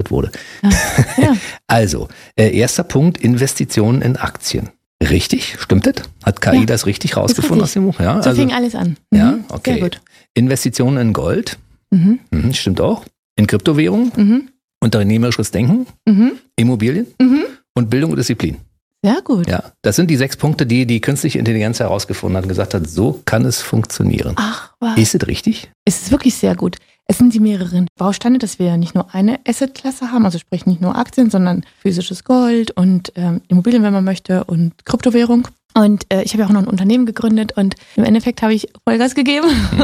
gebildet wurde. Ja. Also, erster Punkt, Investitionen in Aktien. Richtig, stimmt das? Hat KI das richtig rausgefunden aus dem Buch? Ja, so fing alles an. Ja, okay. Sehr gut. Investitionen in Gold. Stimmt auch. In Kryptowährungen. Unternehmerisches Denken. Immobilien. Und Bildung und Disziplin. Sehr gut. Ja, das sind die 6 Punkte, die die künstliche Intelligenz herausgefunden hat und gesagt hat, so kann es funktionieren. Ach, was? Ist es richtig? Es ist wirklich sehr gut. Es sind die mehreren Bausteine, dass wir ja nicht nur eine Assetklasse haben, also sprich nicht nur Aktien, sondern physisches Gold und Immobilien, wenn man möchte, und Kryptowährung. Und ich habe ja auch noch ein Unternehmen gegründet und im Endeffekt habe ich Vollgas gegeben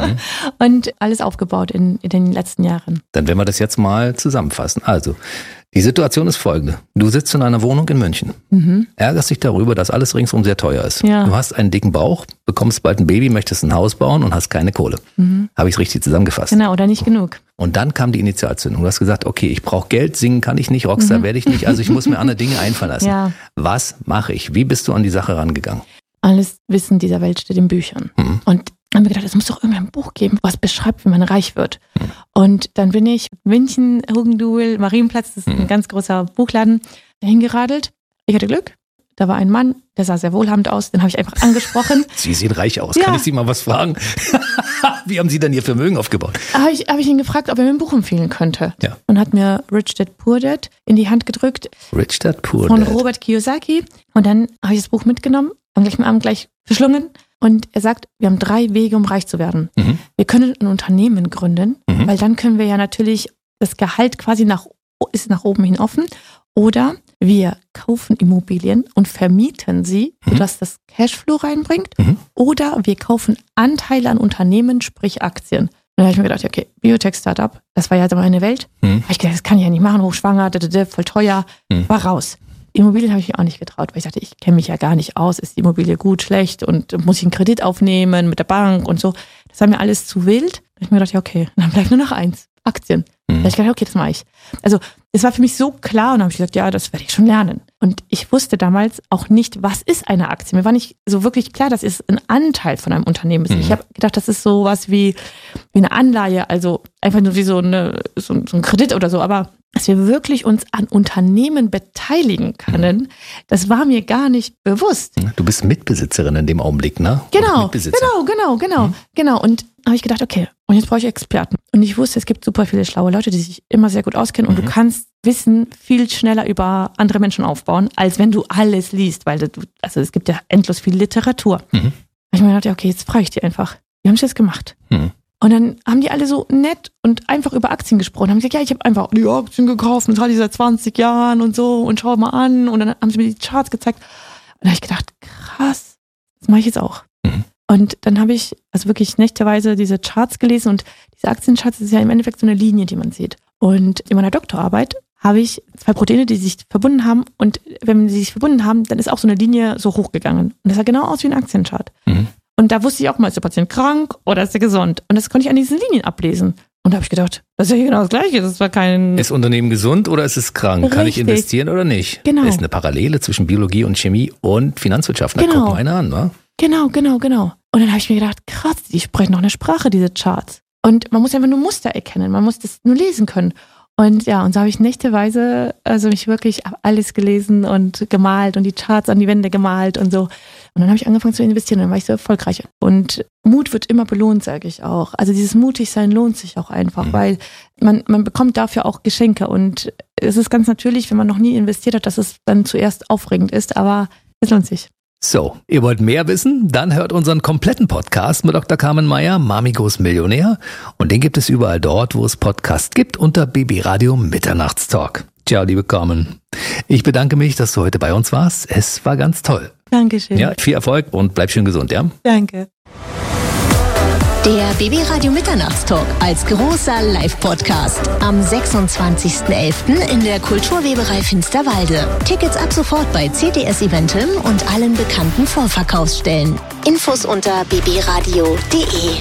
und alles aufgebaut in den letzten Jahren. Dann werden wir das jetzt mal zusammenfassen. Also, die Situation ist folgende. Du sitzt in einer Wohnung in München, ärgerst dich darüber, dass alles ringsum sehr teuer ist. Ja. Du hast einen dicken Bauch, bekommst bald ein Baby, möchtest ein Haus bauen und hast keine Kohle. Habe ich es richtig zusammengefasst? Genau, oder nicht genug. Und dann kam die Initialzündung. Du hast gesagt, okay, ich brauche Geld, singen kann ich nicht, Rockstar werde ich nicht, also ich muss mir andere Dinge einfallen lassen. Ja. Was mache ich? Wie bist du an die Sache rangegangen? Alles Wissen dieser Welt steht in Büchern. Und dann haben wir gedacht, es muss doch irgendein Buch geben, was beschreibt, wie man reich wird. Und dann bin ich München, Hugenduel, Marienplatz, das ist ein ganz großer Buchladen, hingeradelt. Ich hatte Glück. Da war ein Mann, der sah sehr wohlhabend aus, den habe ich einfach angesprochen. Sie sehen reich aus. Ja. Kann ich Sie mal was fragen? Wie haben Sie dann Ihr Vermögen aufgebaut? Habe ich ihn gefragt, ob er mir ein Buch empfehlen könnte. Ja. Und hat mir Rich Dad Poor Dad in die Hand gedrückt. Rich Dad Poor Von Dad. Robert Kiyosaki. Und dann habe ich das Buch mitgenommen und gleich am Abend gleich verschlungen. Und er sagt, wir haben 3 Wege, um reich zu werden. Wir können ein Unternehmen gründen, weil dann können wir ja natürlich das Gehalt quasi ist nach oben hin offen. Oder wir kaufen Immobilien und vermieten sie, sodass das Cashflow reinbringt. Oder wir kaufen Anteile an Unternehmen, sprich Aktien. Und dann habe ich mir gedacht, okay, Biotech-Startup, das war ja meine Welt. Habe ich gedacht, das kann ich ja nicht machen, hochschwanger, voll teuer, war raus. Immobilien habe ich mich auch nicht getraut, weil ich dachte, ich kenne mich ja gar nicht aus. Ist die Immobilie gut, schlecht und muss ich einen Kredit aufnehmen mit der Bank und so. Das war mir alles zu wild. Da habe ich mir gedacht, ja okay, dann bleibt nur noch 1, Aktien. Da habe ich gedacht, okay, das mache ich. Also es war für mich so klar und dann habe ich gesagt, ja, das werde ich schon lernen. Und ich wusste damals auch nicht, was ist eine Aktie. Mir war nicht so wirklich klar, dass es ein Anteil von einem Unternehmen ist. Ich habe gedacht, das ist sowas wie eine Anleihe, also einfach nur wie so ein Kredit oder so. Aber dass wir wirklich uns an Unternehmen beteiligen können, das war mir gar nicht bewusst. Du bist Mitbesitzerin in dem Augenblick, ne? Genau. Und habe ich gedacht, okay, und jetzt brauche ich Experten. Und ich wusste, es gibt super viele schlaue Leute, die sich immer sehr gut auskennen und du kannst Wissen viel schneller über andere Menschen aufbauen, als wenn du alles liest, weil es gibt ja endlos viel Literatur. Da habe ich mir gedacht, ja, okay, jetzt frage ich die einfach. Wie haben sie das gemacht? Und dann haben die alle so nett und einfach über Aktien gesprochen. Haben gesagt, ja, ich habe einfach die Aktien gekauft und das hatte ich seit 20 Jahren und so und schau mal an. Und dann haben sie mir die Charts gezeigt. Und da habe ich gedacht, krass, das mache ich jetzt auch. Und dann habe ich also wirklich nächteweise diese Charts gelesen und diese Aktiencharts, das ist ja im Endeffekt so eine Linie, die man sieht. Und in meiner Doktorarbeit habe ich 2 Proteine, die sich verbunden haben und wenn sie sich verbunden haben, dann ist auch so eine Linie so hochgegangen. Und das sah genau aus wie ein Aktienchart. Und da wusste ich auch mal, ist der Patient krank oder ist er gesund? Und das konnte ich an diesen Linien ablesen. Und da habe ich gedacht, das ist ja hier genau das Gleiche. Das war kein... Ist Unternehmen gesund oder ist es krank? Richtig. Kann ich investieren oder nicht? Genau. Ist eine Parallele zwischen Biologie und Chemie und Finanzwirtschaft. Da gucken wir eine an, wa? Genau. Und dann habe ich mir gedacht, krass, die sprechen noch eine Sprache, diese Charts. Und man muss einfach nur Muster erkennen, man muss das nur lesen können. Und ja, und so habe ich nächteweise, also mich wirklich alles gelesen und gemalt und die Charts an die Wände gemalt und so. Und dann habe ich angefangen zu investieren und dann war ich so erfolgreich. Und Mut wird immer belohnt, sage ich auch. Also dieses Mutigsein lohnt sich auch einfach, weil man bekommt dafür auch Geschenke. Und es ist ganz natürlich, wenn man noch nie investiert hat, dass es dann zuerst aufregend ist, aber es lohnt sich. So, ihr wollt mehr wissen? Dann hört unseren kompletten Podcast mit Dr. Carmen Meyer, Mami Goes Millionär. Und den gibt es überall dort, wo es Podcasts gibt, unter BB Radio Mitternachtstalk. Ciao, liebe Carmen. Ich bedanke mich, dass du heute bei uns warst. Es war ganz toll. Dankeschön. Ja, viel Erfolg und bleib schön gesund, ja? Danke. Der BB Radio Mitternachtstalk als großer Live-Podcast am 26.11. in der Kulturweberei Finsterwalde. Tickets ab sofort bei CTS Eventim und allen bekannten Vorverkaufsstellen. Infos unter bbradio.de.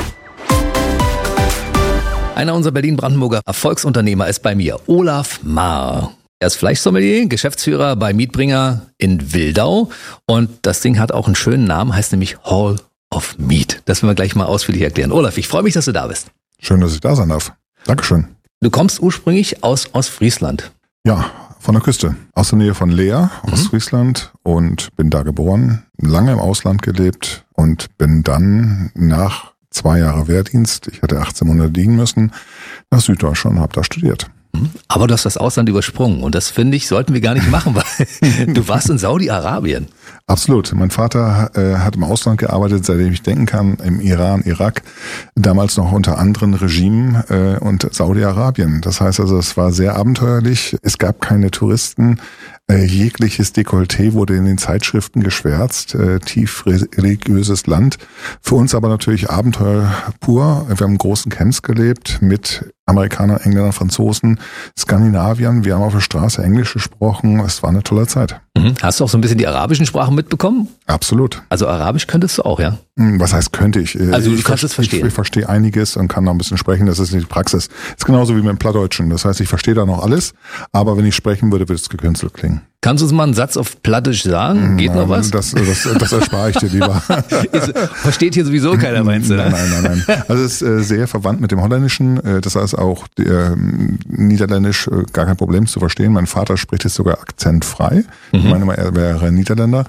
Einer unserer Berlin-Brandenburger Erfolgsunternehmer ist bei mir, Olaf Maar. Er ist Fleischsommelier, Geschäftsführer bei Mietbringer in Wildau und das Ding hat auch einen schönen Namen, heißt nämlich Hall of Meat. Das werden wir gleich mal ausführlich erklären. Olaf, ich freue mich, dass du da bist. Schön, dass ich da sein darf. Dankeschön. Du kommst ursprünglich aus Ostfriesland. Ja, von der Küste, aus der Nähe von Leer, Ostfriesland, und bin da geboren, lange im Ausland gelebt und bin dann nach 2 Jahren Wehrdienst, ich hatte 18 Monate dienen müssen, nach Süddeutschland und habe da studiert. Aber du hast das Ausland übersprungen und das, finde ich, sollten wir gar nicht machen, weil du warst in Saudi-Arabien. Absolut. Mein Vater hat im Ausland gearbeitet, seitdem ich denken kann, im Iran, Irak, damals noch unter anderen Regimen und Saudi-Arabien. Das heißt also, es war sehr abenteuerlich. Es gab keine Touristen. Jegliches Dekolleté wurde in den Zeitschriften geschwärzt. Tief religiöses Land. Für uns aber natürlich Abenteuer pur. Wir haben in großen Camps gelebt mit Amerikanern, Engländern, Franzosen, Skandinaviern. Wir haben auf der Straße Englisch gesprochen. Es war eine tolle Zeit. Hast du auch so ein bisschen die arabischen Sprachen mitbekommen? Absolut. Also Arabisch könntest du auch, ja? Was heißt könnte ich? Also du kannst es verstehen. Ich verstehe einiges und kann noch ein bisschen sprechen. Das ist nicht die Praxis. Das ist genauso wie mit dem Plattdeutschen. Das heißt, ich verstehe da noch alles, aber wenn ich sprechen würde es gekünstelt klingen. Kannst du uns mal einen Satz auf Plattisch sagen? Geht noch was? Das erspare ich dir lieber. Versteht hier sowieso keiner, meinst du? Nein. Also es ist sehr verwandt mit dem Holländischen. Das heißt auch Niederländisch gar kein Problem zu verstehen. Mein Vater spricht es sogar akzentfrei. Ich meine mal, er wäre Niederländer.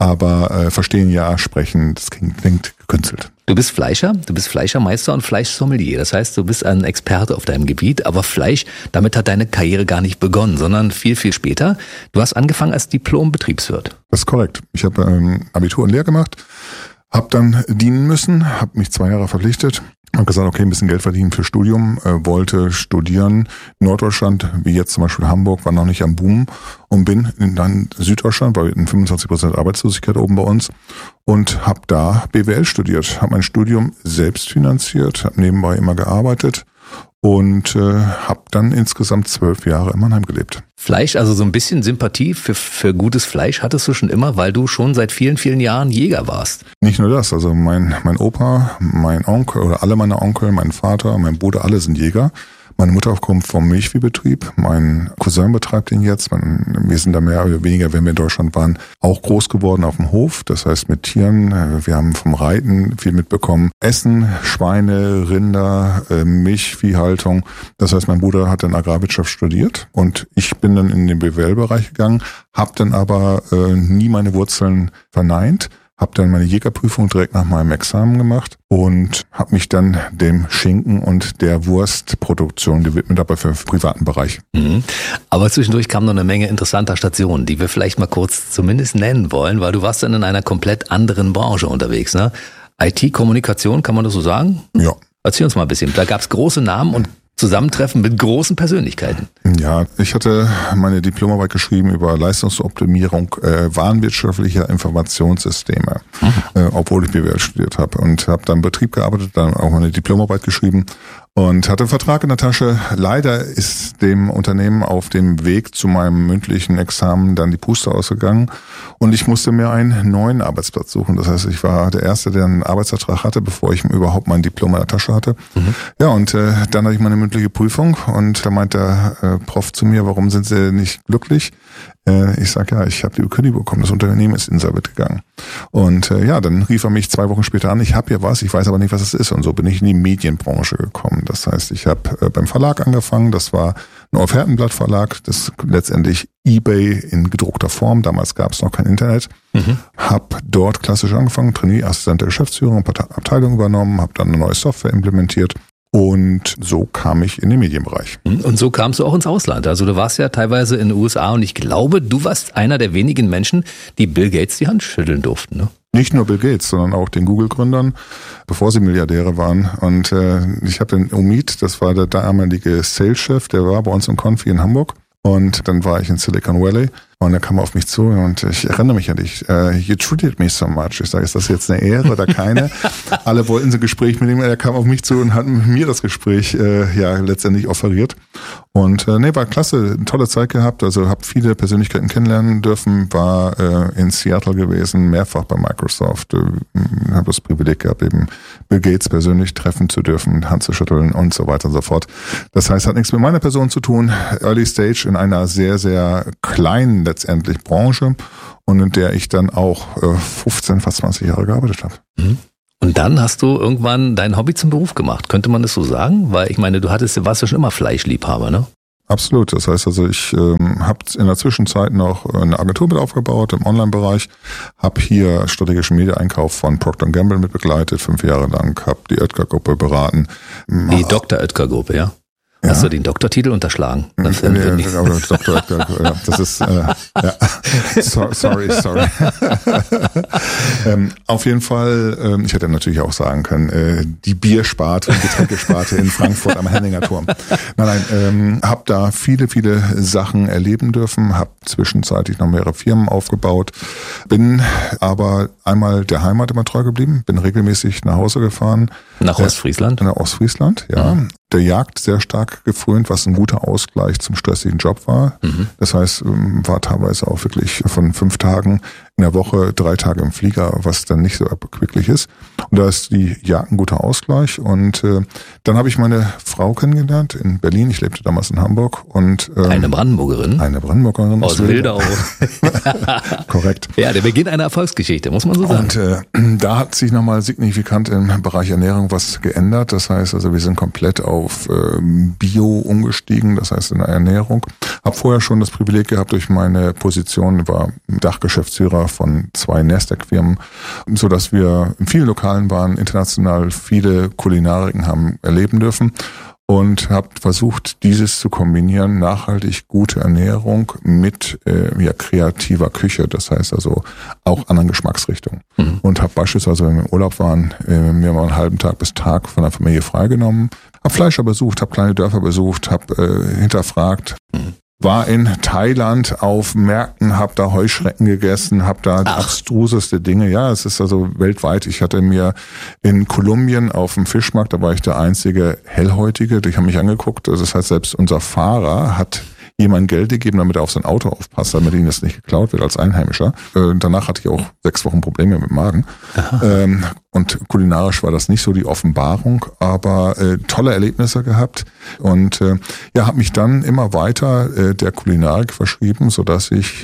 Aber verstehen ja, sprechen, das klingt gekünstelt. Du bist Fleischermeister und Fleischsommelier. Das heißt, du bist ein Experte auf deinem Gebiet, aber Fleisch, damit hat deine Karriere gar nicht begonnen, sondern viel, viel später. Du hast angefangen als Diplom-Betriebswirt. Das ist korrekt. Ich habe Abitur und Lehre gemacht, habe dann dienen müssen, habe mich 2 Jahre verpflichtet. Habe gesagt, okay, ein bisschen Geld verdienen für Studium, wollte studieren. Norddeutschland, wie jetzt zum Beispiel Hamburg, war noch nicht am Boom und bin dann Süddeutschland, weil wir hatten 25% Arbeitslosigkeit oben bei uns und habe da BWL studiert. Habe mein Studium selbst finanziert, habe nebenbei immer gearbeitet und habe dann insgesamt 12 Jahre in Mannheim gelebt. Fleisch, also so ein bisschen Sympathie für gutes Fleisch hattest du schon immer, weil du schon seit vielen, vielen Jahren Jäger warst. Nicht nur das, also mein Opa, mein Onkel oder alle meine Onkel, mein Vater, mein Bruder, alle sind Jäger. Meine Mutter kommt vom Milchviehbetrieb, mein Cousin betreibt ihn jetzt. Wir sind da mehr oder weniger, wenn wir in Deutschland waren, auch groß geworden auf dem Hof. Das heißt mit Tieren, wir haben vom Reiten viel mitbekommen. Essen, Schweine, Rinder, Milchviehhaltung. Das heißt, mein Bruder hat dann Agrarwirtschaft studiert und ich bin dann in den BWL-Bereich gegangen, habe dann aber nie meine Wurzeln verneint. Habe dann meine Jägerprüfung direkt nach meinem Examen gemacht und habe mich dann dem Schinken und der Wurstproduktion gewidmet, aber für den privaten Bereich. Aber zwischendurch kam noch eine Menge interessanter Stationen, die wir vielleicht mal kurz zumindest nennen wollen, weil du warst dann in einer komplett anderen Branche unterwegs, ne? IT-Kommunikation, kann man das so sagen? Ja. Erzähl uns mal ein bisschen. Da gab es große Namen und Zusammentreffen mit großen Persönlichkeiten. Ja, ich hatte meine Diplomarbeit geschrieben über Leistungsoptimierung warenwirtschaftlicher Informationssysteme, obwohl ich BWL studiert habe und habe dann im Betrieb gearbeitet, dann auch meine Diplomarbeit geschrieben und hatte einen Vertrag in der Tasche. Leider ist dem Unternehmen auf dem Weg zu meinem mündlichen Examen dann die Puste ausgegangen und ich musste mir einen neuen Arbeitsplatz suchen. Das heißt, ich war der Erste, der einen Arbeitsvertrag hatte, bevor ich überhaupt mein Diplom in der Tasche hatte. Ja, und dann hatte ich meine mündliche Prüfung und da meint der Prof zu mir, warum sind Sie nicht glücklich? Ich sag ja, ich habe die Kündigung bekommen, das Unternehmen ist insolvent gegangen. Und dann rief er mich 2 Wochen später an, ich habe hier was, ich weiß aber nicht, was es ist. Und so bin ich in die Medienbranche gekommen. Das heißt, ich habe beim Verlag angefangen, das war ein Offertenblattverlag, das letztendlich eBay in gedruckter Form, damals gab es noch kein Internet. Habe dort klassisch angefangen, Trainee, Assistent der Geschäftsführung, Abteilung übernommen, habe dann eine neue Software implementiert. Und so kam ich in den Medienbereich. Und so kamst du auch ins Ausland. Also du warst ja teilweise in den USA und ich glaube, du warst einer der wenigen Menschen, die Bill Gates die Hand schütteln durften, ne? Nicht nur Bill Gates, sondern auch den Google-Gründern, bevor sie Milliardäre waren. Und ich habe den Omid, das war der damalige Sales-Chef, der war bei uns im Confi in Hamburg. Und dann war ich in Silicon Valley und er kam auf mich zu und ich erinnere mich an dich. You treated me so much. Ich sage, ist das jetzt eine Ehre oder keine? Alle wollten so ein Gespräch mit ihm. Er kam auf mich zu und hat mit mir das Gespräch letztendlich offeriert. Und war klasse, eine tolle Zeit gehabt. Also habe viele Persönlichkeiten kennenlernen dürfen. War in Seattle gewesen, mehrfach bei Microsoft. Habe das Privileg gehabt, eben Bill Gates persönlich treffen zu dürfen, Hand zu schütteln und so weiter und so fort. Das heißt, hat nichts mit meiner Person zu tun. Early Stage in einer sehr, sehr kleinen letztendlich Branche und in der ich dann auch 15, fast 20 Jahre gearbeitet habe. Und dann hast du irgendwann dein Hobby zum Beruf gemacht. Könnte man das so sagen? Weil ich meine, warst ja schon immer Fleischliebhaber, ne? Absolut. Das heißt also, ich habe in der Zwischenzeit noch eine Agentur mit aufgebaut im Online-Bereich, habe hier strategischen Media-Einkauf von Procter & Gamble mit begleitet, 5 Jahre lang, habe die Oetker-Gruppe beraten. Die Dr. Oetker-Gruppe, ja? Ja. Hast du den Doktortitel unterschlagen? Das ist sorry. Auf jeden Fall, ich hätte natürlich auch sagen können, die Biersparte und Getränkesparte in Frankfurt am Henninger Turm. Nein, habe da viele Sachen erleben dürfen, habe zwischenzeitlich noch mehrere Firmen aufgebaut, bin aber einmal der Heimat immer treu geblieben, bin regelmäßig nach Hause gefahren. Nach Ostfriesland? Nach Ostfriesland, ja. Mhm. Der Jagd sehr stark gefrönt, was ein guter Ausgleich zum stressigen Job war. Mhm. Das heißt, war teilweise auch wirklich von 5 Tagen in der Woche 3 Tage im Flieger, was dann nicht so erquicklich ist. Und da ist die Jagd ein guter Ausgleich. Und dann habe ich meine Frau kennengelernt in Berlin. Ich lebte damals in Hamburg. Und eine Brandenburgerin? Eine Brandenburgerin. Aus Wildau. Korrekt. Ja, der Beginn einer Erfolgsgeschichte, muss man so sagen. Und da hat sich nochmal signifikant im Bereich Ernährung was geändert. Das heißt also, wir sind komplett auf Bio umgestiegen, das heißt in der Ernährung. Habe vorher schon das Privileg gehabt, durch meine Position, war Dachgeschäftsführer von 2 Nasdaq-Firmen, so dass wir in vielen Lokalen waren, international viele Kulinariken haben erleben dürfen. Und habe versucht, dieses zu kombinieren, nachhaltig gute Ernährung mit kreativer Küche, das heißt also auch anderen Geschmacksrichtungen. Mhm. Und habe beispielsweise, wenn wir im Urlaub waren, mir mal einen halben Tag bis Tag von der Familie freigenommen, habe Fleischer besucht, habe kleine Dörfer besucht, habe hinterfragt. Mhm. War in Thailand auf Märkten, habe da Heuschrecken gegessen, habe da abstruseste Dinge. Ja, es ist also weltweit. Ich hatte mir in Kolumbien auf dem Fischmarkt, da war ich der einzige Hellhäutige, die haben mich angeguckt. Das heißt, selbst unser Fahrer hat jemand Geld gegeben, damit er auf sein Auto aufpasst, damit ihm das nicht geklaut wird als Einheimischer. Danach hatte ich auch 6 Wochen Probleme mit dem Magen. Und kulinarisch war das nicht so die Offenbarung, aber tolle Erlebnisse gehabt. Und habe mich dann immer weiter der Kulinarik verschrieben, sodass ich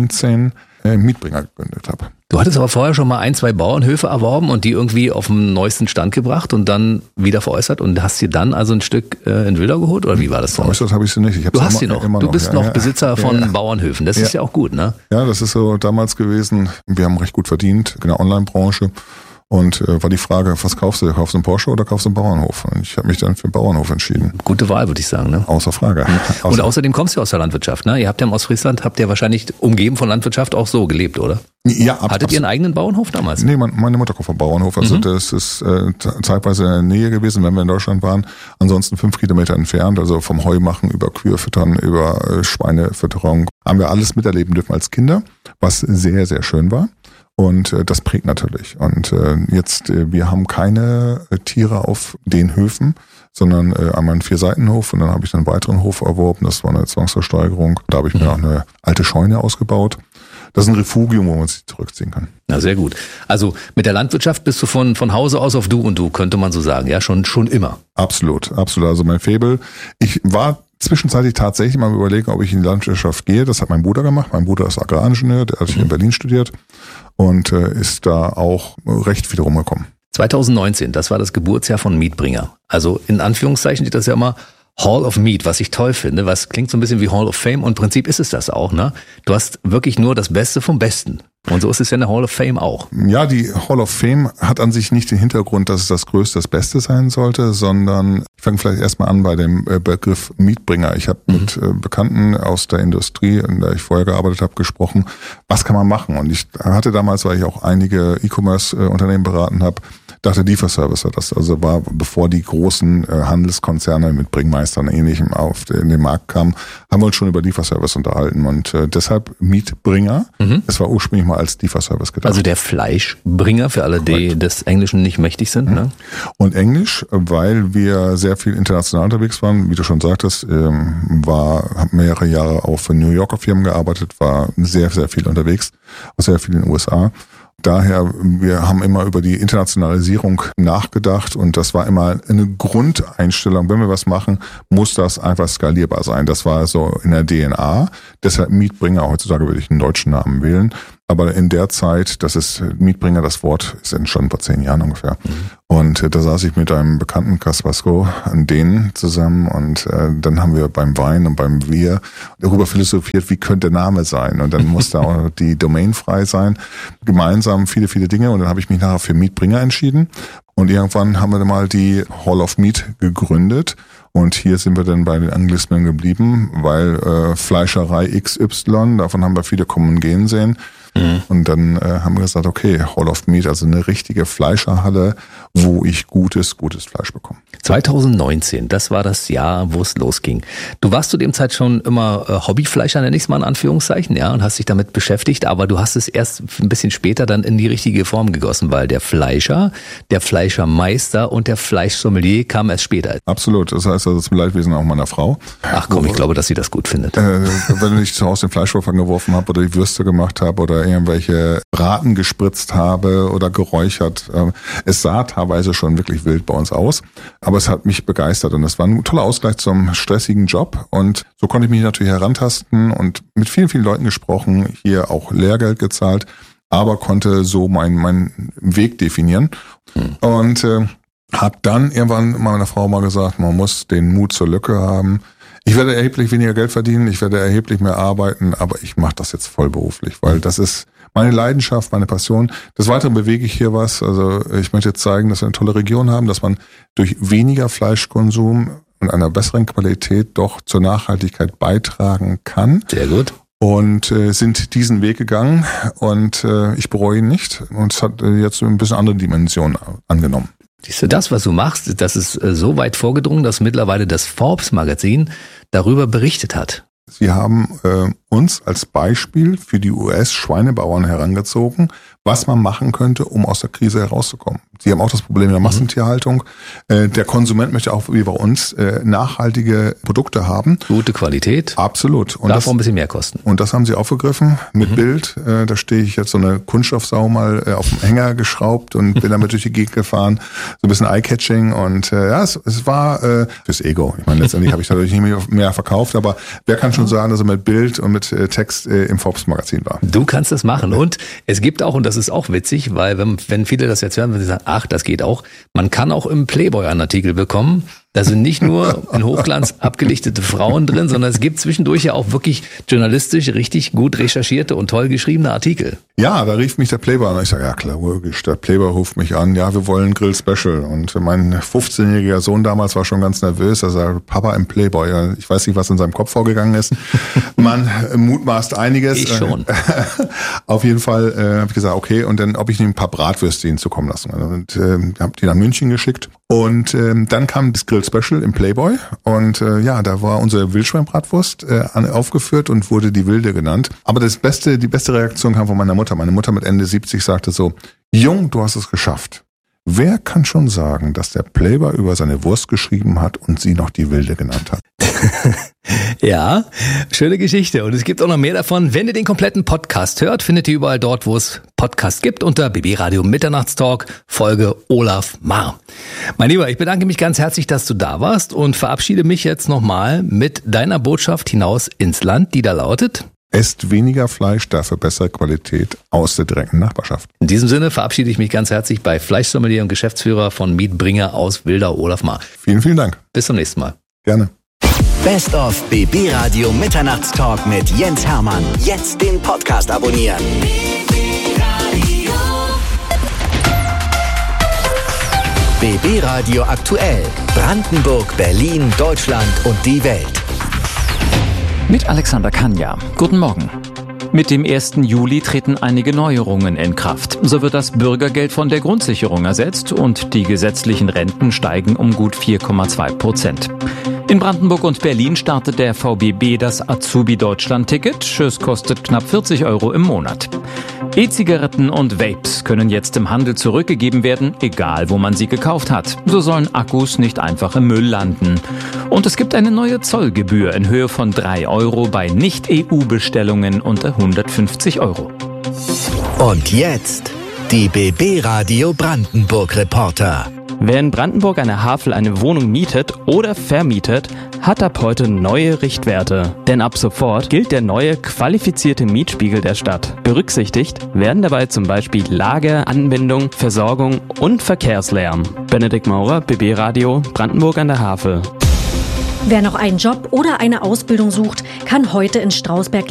19 Mietbringer gegründet habe. Du hattest aber vorher schon mal 1, 2 Bauernhöfe erworben und die irgendwie auf den neuesten Stand gebracht und dann wieder veräußert und hast dir dann also ein Stück in Wildau geholt oder wie war das? Veräußert habe ich sie nicht. Du hast sie noch. Du bist noch Besitzer von Bauernhöfen. Das ist ja auch gut, ne? Ja, das ist so damals gewesen. Wir haben recht gut verdient in der Online-Branche. Und war die Frage, was kaufst du? Kaufst du einen Porsche oder kaufst du einen Bauernhof? Und ich habe mich dann für einen Bauernhof entschieden. Gute Wahl, würde ich sagen, ne? Außer Frage. Und außerdem kommst du aus der Landwirtschaft, ne? Ihr habt ja im Ostfriesland, wahrscheinlich umgeben von Landwirtschaft auch so gelebt, oder? Ja, Hattet ihr einen eigenen Bauernhof damals? Nee, meine Mutter kommt vom Bauernhof. Also das ist zeitweise in der Nähe gewesen, wenn wir in Deutschland waren. Ansonsten 5 Kilometer entfernt, also vom Heumachen über Kühe füttern, über Schweinefütterung. Haben wir alles miterleben dürfen als Kinder, was sehr, sehr schön war. Und das prägt natürlich. Und jetzt, wir haben keine Tiere auf den Höfen, sondern einmal einen 4-Seitenhof und dann habe ich einen weiteren Hof erworben. Das war eine Zwangsversteigerung. Da habe ich mir auch eine alte Scheune ausgebaut. Das ist ein Refugium, wo man sich zurückziehen kann. Na, sehr gut. Also mit der Landwirtschaft bist du von Hause aus auf Du und Du, könnte man so sagen. Ja, schon immer. Absolut. Also mein Faible. Ich war zwischenzeitlich tatsächlich mal überlegen, ob ich in die Landwirtschaft gehe. Das hat mein Bruder gemacht. Mein Bruder ist Agraringenieur, der hat in Berlin studiert und ist da auch recht viel rumgekommen. 2019, das war das Geburtsjahr von Mietbringer. Also in Anführungszeichen steht das ja immer Hall of Meat, was ich toll finde, was klingt so ein bisschen wie Hall of Fame und im Prinzip ist es das auch, ne? Du hast wirklich nur das Beste vom Besten. Und so ist es ja in der Hall of Fame auch. Ja, die Hall of Fame hat an sich nicht den Hintergrund, dass es das Größte, das Beste sein sollte, sondern ich fange vielleicht erstmal an bei dem Begriff Mietbringer. Ich habe mit Bekannten aus der Industrie, in der ich vorher gearbeitet habe, gesprochen, was kann man machen? Und ich hatte damals, weil ich auch einige E-Commerce-Unternehmen beraten habe, dachte Lieferservice das. Also war, bevor die großen Handelskonzerne mit Bringmeistern und Ähnlichem in den Markt kamen, haben wir uns schon über Lieferservice unterhalten. Und deshalb Mietbringer. Es war ursprünglich mal als Lieferservice gedacht. Also der Fleischbringer für alle, die des Englischen nicht mächtig sind. Ne? Und Englisch, weil wir sehr viel international unterwegs waren, wie du schon sagtest, habe mehrere Jahre auch für New Yorker Firmen gearbeitet, war sehr, sehr viel unterwegs, auch sehr viel in den USA. Daher, wir haben immer über die Internationalisierung nachgedacht und das war immer eine Grundeinstellung. Wenn wir was machen, muss das einfach skalierbar sein. Das war so in der DNA. Deshalb Mietbringer, heutzutage würde ich einen deutschen Namen wählen. Aber in der Zeit, das ist Mietbringer, das Wort ist entstanden vor 10 Jahren ungefähr. Und da saß ich mit einem Bekannten, Kaspasco, an denen zusammen und dann haben wir beim Wein und beim Bier darüber philosophiert, wie könnte der Name sein. Und dann musste auch die Domain frei sein. Gemeinsam viele, viele Dinge. Und dann habe ich mich nachher für Mietbringer entschieden. Und irgendwann haben wir dann mal die Hall of Meat gegründet. Und hier sind wir dann bei den Anglismen geblieben, weil Fleischerei XY, davon haben wir viele kommen und gehen sehen. Und dann haben wir gesagt, okay, Hall of Meat, also eine richtige Fleischerhalle, wo ich gutes Fleisch bekomme. 2019, das war das Jahr, wo es losging. Du warst zu dem Zeit schon immer Hobbyfleischer, nenne ich es mal in Anführungszeichen, ja, und hast dich damit beschäftigt, aber du hast es erst ein bisschen später dann in die richtige Form gegossen, weil der Fleischer, der Fleischermeister und der Fleischsommelier kam erst später. Absolut, das heißt also zum Leidwesen auch meiner Frau. Ach komm, ich glaube, dass sie das gut findet. Wenn ich zu Hause den Fleischwurf angeworfen habe oder die Würste gemacht habe oder irgendwelche Braten gespritzt habe oder geräuchert, es sah teilweise schon wirklich wild bei uns aus, aber es hat mich begeistert und es war ein toller Ausgleich zum stressigen Job und so konnte ich mich natürlich herantasten und mit vielen, vielen Leuten gesprochen, hier auch Lehrgeld gezahlt, aber konnte so meinen Weg definieren und habe dann irgendwann meiner Frau mal gesagt, man muss den Mut zur Lücke haben. Ich werde erheblich weniger Geld verdienen, ich werde erheblich mehr arbeiten, aber ich mache das jetzt vollberuflich, weil das ist meine Leidenschaft, meine Passion. Des Weiteren bewege ich hier was. Also ich möchte jetzt zeigen, dass wir eine tolle Region haben, dass man durch weniger Fleischkonsum und einer besseren Qualität doch zur Nachhaltigkeit beitragen kann. Sehr gut. Und sind diesen Weg gegangen und ich bereue ihn nicht. Und es hat jetzt ein bisschen andere Dimensionen angenommen. Siehst du, das, was du machst, das ist so weit vorgedrungen, dass mittlerweile das Forbes-Magazin darüber berichtet hat. Sie haben uns als Beispiel für die US-Schweinebauern herangezogen, was man machen könnte, um aus der Krise herauszukommen. Sie haben auch das Problem der Massentierhaltung. Der Konsument möchte auch wie bei uns nachhaltige Produkte haben. Gute Qualität. Absolut. Und darf auch ein bisschen mehr kosten. Und das haben sie aufgegriffen mit Bild. Da stehe ich jetzt so eine Kunststoffsau mal auf dem Hänger geschraubt und bin damit durch die Gegend gefahren. So ein bisschen Eye-Catching und ja, es war fürs Ego. Ich meine, letztendlich habe ich dadurch nicht mehr verkauft, aber wer kann schon sagen, dass er mit Bild und mit Text im Forbes-Magazin war? Du kannst das machen und es gibt auch, und das ist auch witzig, weil wenn viele das jetzt hören, wenn sie sagen, ach, das geht auch, man kann auch im Playboy einen Artikel bekommen. Da sind nicht nur in Hochglanz abgelichtete Frauen drin, sondern es gibt zwischendurch ja auch wirklich journalistisch richtig gut recherchierte und toll geschriebene Artikel. Ja, da rief mich der Playboy an. Ich sage, ja klar, logisch, der Playboy ruft mich an. Ja, wir wollen Grill Special. Und mein 15-jähriger Sohn damals war schon ganz nervös. Er sagte, Papa im Playboy. Ja, ich weiß nicht, was in seinem Kopf vorgegangen ist. Man mutmaßt einiges. Ich schon. Auf jeden Fall habe ich gesagt, okay. Und dann, ob ich ihm ein paar Bratwürste hinzukommen lassen. Und habe die nach München geschickt. Und dann kam das Grill Special im Playboy und ja, da war unsere Wildschweinbratwurst aufgeführt und wurde die Wilde genannt. Aber die beste Reaktion kam von meiner Mutter. Meine Mutter mit Ende 70 sagte so, Jung, du hast es geschafft. Wer kann schon sagen, dass der Playboy über seine Wurst geschrieben hat und sie noch die Wilde genannt hat? Ja, schöne Geschichte. Und es gibt auch noch mehr davon. Wenn ihr den kompletten Podcast hört, findet ihr überall dort, wo es Podcasts gibt, unter BB Radio Mitternachtstalk, Folge Olaf Maar. Mein Lieber, ich bedanke mich ganz herzlich, dass du da warst und verabschiede mich jetzt nochmal mit deiner Botschaft hinaus ins Land, die da lautet: Esst weniger Fleisch, dafür bessere Qualität aus der direkten Nachbarschaft. In diesem Sinne verabschiede ich mich ganz herzlich bei Fleischsommelier und Geschäftsführer von Mietbringer aus Wildau, Olaf Maar. Vielen, vielen Dank. Bis zum nächsten Mal. Gerne. Best of BB Radio Mitternachtstalk mit Jens Hermann. Jetzt den Podcast abonnieren. BB Radio aktuell. Brandenburg, Berlin, Deutschland und die Welt. Mit Alexander Kanja. Guten Morgen. Mit dem 1. Juli treten einige Neuerungen in Kraft. So wird das Bürgergeld von der Grundsicherung ersetzt und die gesetzlichen Renten steigen um gut 4,2%. In Brandenburg und Berlin startet der VBB das Azubi-Deutschland-Ticket. Es kostet knapp 40 € im Monat. E-Zigaretten und Vapes können jetzt im Handel zurückgegeben werden, egal wo man sie gekauft hat. So sollen Akkus nicht einfach im Müll landen. Und es gibt eine neue Zollgebühr in Höhe von 3 € bei Nicht-EU-Bestellungen unter 150 €. Und jetzt die BB Radio Brandenburg Reporter. Wer in Brandenburg an der Havel eine Wohnung mietet oder vermietet, hat ab heute neue Richtwerte. Denn ab sofort gilt der neue qualifizierte Mietspiegel der Stadt. Berücksichtigt werden dabei zum Beispiel Lage, Anbindung, Versorgung und Verkehrslärm. Benedikt Maurer, BB Radio, Brandenburg an der Havel. Wer noch einen Job oder eine Ausbildung sucht, kann heute in Strausberg